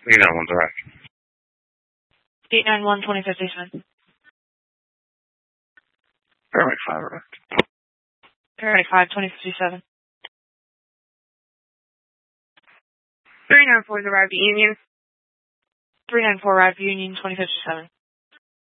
391's arrived. 891, 2057. Paramedic 5 arrived. Paramedic 5, 2057. 394's arrived at Union. 394 arrived at Union, 2057.